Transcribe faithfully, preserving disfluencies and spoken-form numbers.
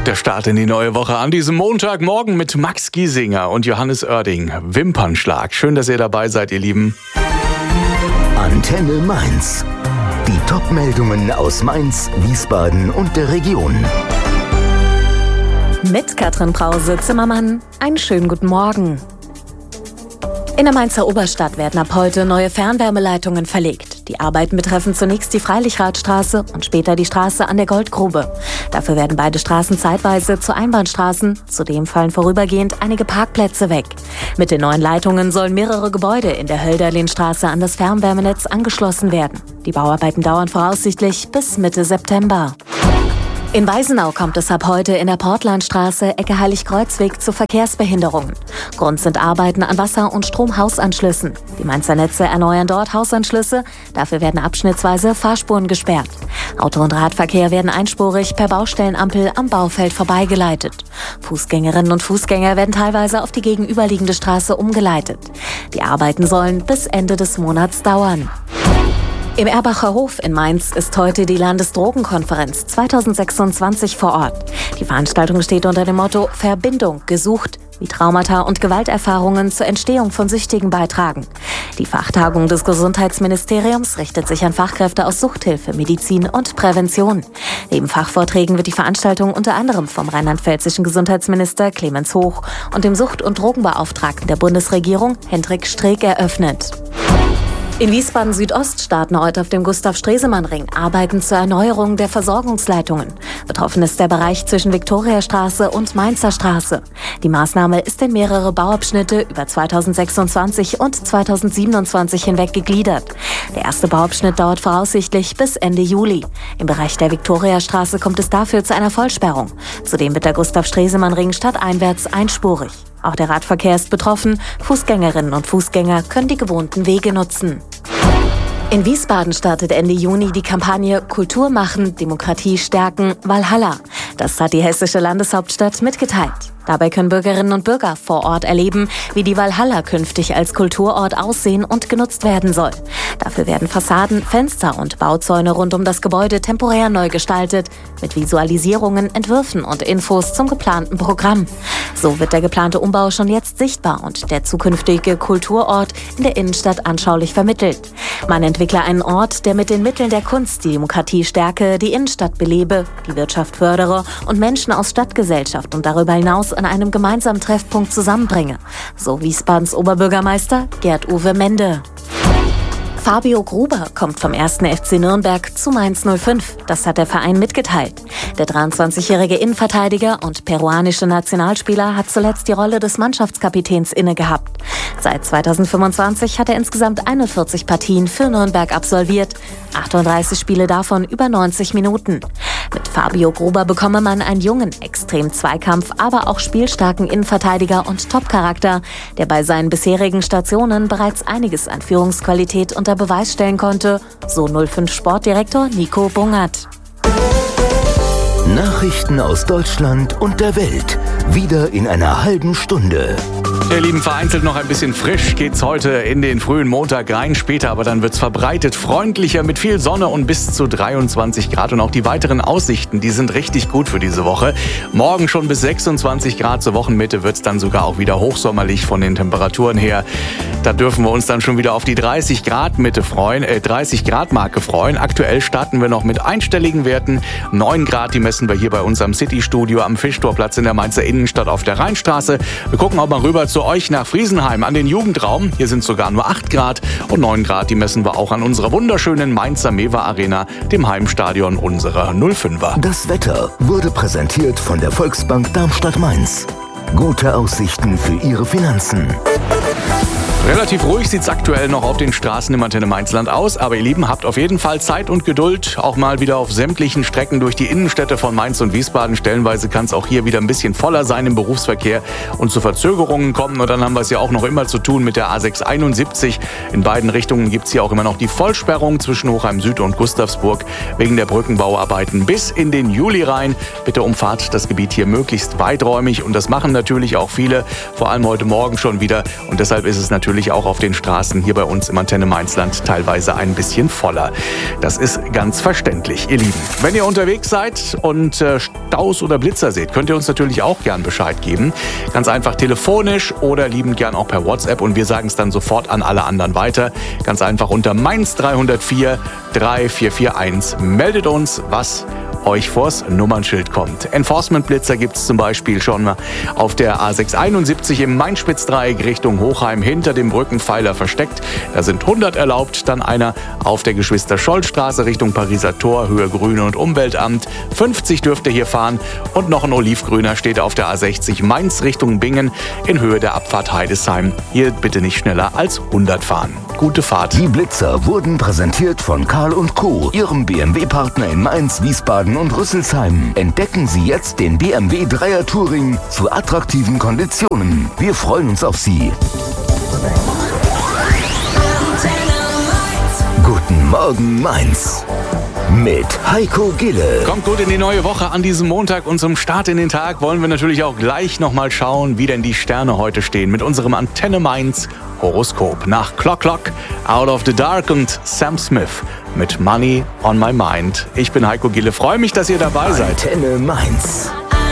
Der Start in die neue Woche an diesem Montagmorgen mit Max Giesinger und Johannes Oerding. Wimpernschlag. Schön, dass ihr dabei seid, ihr Lieben. Antenne Mainz. Die Top-Meldungen aus Mainz, Wiesbaden und der Region. Mit Katrin Brause-Zimmermann. Einen schönen guten Morgen. In der Mainzer Oberstadt werden ab heute neue Fernwärmeleitungen verlegt. Die Arbeiten betreffen zunächst die Freilichradstraße und später die Straße an der Goldgrube. Dafür werden beide Straßen zeitweise zu Einbahnstraßen. Zudem fallen vorübergehend einige Parkplätze weg. Mit den neuen Leitungen sollen mehrere Gebäude in der Hölderlinstraße an das Fernwärmenetz angeschlossen werden. Die Bauarbeiten dauern voraussichtlich bis Mitte September. In Weisenau kommt es ab heute in der Portlandstraße, Ecke Heiligkreuzweg, zu Verkehrsbehinderungen. Grund sind Arbeiten an Wasser- und Stromhausanschlüssen. Die Mainzer Netze erneuern dort Hausanschlüsse, dafür werden abschnittsweise Fahrspuren gesperrt. Auto- und Radverkehr werden einspurig per Baustellenampel am Baufeld vorbeigeleitet. Fußgängerinnen und Fußgänger werden teilweise auf die gegenüberliegende Straße umgeleitet. Die Arbeiten sollen bis Ende des Monats dauern. Im Erbacher Hof in Mainz ist heute die Landesdrogenkonferenz zweitausendsechsundzwanzig vor Ort. Die Veranstaltung steht unter dem Motto Verbindung gesucht, wie Traumata und Gewalterfahrungen zur Entstehung von Süchtigen beitragen. Die Fachtagung des Gesundheitsministeriums richtet sich an Fachkräfte aus Suchthilfe, Medizin und Prävention. Neben Fachvorträgen wird die Veranstaltung unter anderem vom rheinland-pfälzischen Gesundheitsminister Clemens Hoch und dem Sucht- und Drogenbeauftragten der Bundesregierung Hendrik Streeck eröffnet. In Wiesbaden-Südost starten heute auf dem Gustav-Stresemann-Ring Arbeiten zur Erneuerung der Versorgungsleitungen. Betroffen ist der Bereich zwischen Viktoriastraße und Mainzer Straße. Die Maßnahme ist in mehrere Bauabschnitte über zweitausendsechsundzwanzig und zweitausendsiebenundzwanzig hinweg gegliedert. Der erste Bauabschnitt dauert voraussichtlich bis Ende Juli. Im Bereich der Viktoriastraße kommt es dafür zu einer Vollsperrung. Zudem wird der Gustav-Stresemann-Ring stadteinwärts einspurig. Auch der Radverkehr ist betroffen. Fußgängerinnen und Fußgänger können die gewohnten Wege nutzen. In Wiesbaden startet Ende Juni die Kampagne Kultur machen, Demokratie stärken, Walhalla. Das hat die hessische Landeshauptstadt mitgeteilt. Dabei können Bürgerinnen und Bürger vor Ort erleben, wie die Walhalla künftig als Kulturort aussehen und genutzt werden soll. Dafür werden Fassaden, Fenster und Bauzäune rund um das Gebäude temporär neu gestaltet, mit Visualisierungen, Entwürfen und Infos zum geplanten Programm. So wird der geplante Umbau schon jetzt sichtbar und der zukünftige Kulturort in der Innenstadt anschaulich vermittelt. Man entwickle einen Ort, der mit den Mitteln der Kunst die Demokratie stärke, die Innenstadt belebe, die Wirtschaft fördere und Menschen aus Stadtgesellschaft und darüber hinaus an einem gemeinsamen Treffpunkt zusammenbringe. So Wiesbadens Oberbürgermeister Gerd-Uwe Mende. Fabio Gruber kommt vom ersten F C Nürnberg zu Mainz null fünf. Das hat der Verein mitgeteilt. Der dreiundzwanzigjährige Innenverteidiger und peruanische Nationalspieler hat zuletzt die Rolle des Mannschaftskapitäns inne gehabt. Seit zweitausendfünfundzwanzig hat er insgesamt einundvierzig Partien für Nürnberg absolviert. achtunddreißig Spiele davon über neunzig Minuten. Mit Fabio Gruber bekomme man einen jungen, extrem Zweikampf, aber auch spielstarken Innenverteidiger und Top-Charakter, der bei seinen bisherigen Stationen bereits einiges an Führungsqualität unter Beweis stellen konnte, so null fünf Sportdirektor Nico Bungert. Nachrichten aus Deutschland und der Welt. Wieder in einer halben Stunde. Ihr Lieben, vereinzelt noch ein bisschen frisch geht's heute in den frühen Montag rein. Später aber dann wird's verbreitet freundlicher mit viel Sonne und bis zu dreiundzwanzig Grad. Und auch die weiteren Aussichten, die sind richtig gut für diese Woche. Morgen schon bis sechsundzwanzig Grad, zur Wochenmitte wird's dann sogar auch wieder hochsommerlich von den Temperaturen her. Da dürfen wir uns dann schon wieder auf die dreißig Grad Mitte freuen, äh, dreißig Grad Marke freuen. Aktuell starten wir noch mit einstelligen Werten. neun Grad, die messen wir hier bei uns am City-Studio am Fischtorplatz in der Mainzer Innenstadt auf der Rheinstraße. Wir gucken auch mal rüber zu euch nach Friesenheim an den Jugendraum. Hier sind sogar nur acht Grad und neun Grad, die messen wir auch an unserer wunderschönen Mainzer Mewa Arena, dem Heimstadion unserer null fünfer. Das Wetter wurde präsentiert von der Volksbank Darmstadt-Mainz. Gute Aussichten für Ihre Finanzen. Relativ ruhig sieht es aktuell noch auf den Straßen im Antenne Mainzland aus, aber ihr Lieben, habt auf jeden Fall Zeit und Geduld, auch mal wieder auf sämtlichen Strecken durch die Innenstädte von Mainz und Wiesbaden. Stellenweise kann es auch hier wieder ein bisschen voller sein im Berufsverkehr und zu Verzögerungen kommen. Und dann haben wir es ja auch noch immer zu tun mit der A sechs einundsiebzig. In beiden Richtungen gibt es hier auch immer noch die Vollsperrung zwischen Hochheim Süd und Gustavsburg wegen der Brückenbauarbeiten bis in den Juli rein. Bitte umfahrt das Gebiet hier möglichst weiträumig und das machen natürlich auch viele, vor allem heute Morgen schon wieder. Und deshalb ist es natürlich natürlich auch auf den Straßen hier bei uns im Antenne Mainzland teilweise ein bisschen voller. Das ist ganz verständlich, ihr Lieben. Wenn ihr unterwegs seid und äh, Staus oder Blitzer seht, könnt ihr uns natürlich auch gern Bescheid geben. Ganz einfach telefonisch oder liebend gern auch per WhatsApp und wir sagen es dann sofort an alle anderen weiter. Ganz einfach unter Mainz drei null vier drei vier vier eins. Meldet uns, was euch vors Nummernschild kommt. Enforcement-Blitzer gibt es zum Beispiel schon auf der A sechshunderteinundsiebzig im Main-Spitz-Dreieck Richtung Hochheim hinter dem Brückenpfeiler versteckt. Da sind hundert erlaubt, dann einer auf der Geschwister-Scholl-Straße Richtung Pariser Tor, Höhe Grüne und Umweltamt. fünfzig dürft ihr hier fahren und noch ein olivgrüner steht auf der A sechzig Mainz Richtung Bingen in Höhe der Abfahrt Heidesheim. Hier bitte nicht schneller als hundert fahren. Gute Fahrt. Die Blitzer wurden präsentiert von Karl und Co., Ihrem B M W-Partner in Mainz, Wiesbaden und Rüsselsheim. Entdecken Sie jetzt den B M W Dreier Touring zu attraktiven Konditionen. Wir freuen uns auf Sie. Guten Morgen Mainz mit Heiko Gille. Kommt gut in die neue Woche an diesem Montag und zum Start in den Tag wollen wir natürlich auch gleich nochmal schauen, wie denn die Sterne heute stehen mit unserem Antenne Mainz Horoskop. Nach Clock Clock, Out of the Dark und Sam Smith mit Money on My Mind. Ich bin Heiko Gille, freue mich, dass ihr dabei seid. Antenne Mainz.